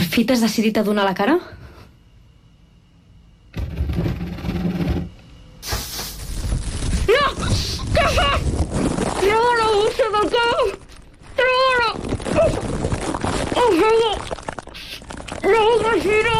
fi t'has decidit a donar la cara? No! Què fas? Treu la bossa del cau! Treu-la! Oh, no! No, Regina!